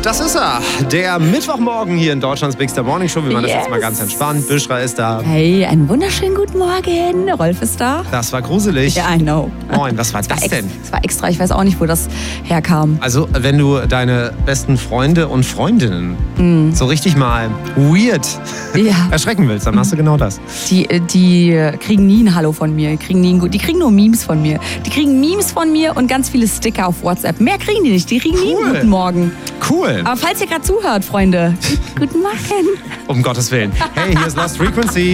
Das ist er. Der Mittwochmorgen hier in Deutschlands Big Star Morning Show. Wir machen das jetzt mal ganz entspannt. Büschra ist da. Hey, einen wunderschönen guten Morgen. Rolf ist da. Das war gruselig. Ja, I know. Moin, was war das denn? Das war extra. Ich weiß auch nicht, wo das herkam. Also, wenn du deine besten Freunde und Freundinnen so richtig mal weird erschrecken willst, dann machst du genau das. Die kriegen nie ein Hallo von mir. Die kriegen nur Memes von mir. Die kriegen Memes von mir und ganz viele Sticker auf WhatsApp. Mehr kriegen die nicht. Die kriegen nie einen guten Morgen. Cool. Aber falls ihr gerade zuhört, Freunde, guten Morgen. Um Gottes Willen. Hey, hier ist Lost Frequency.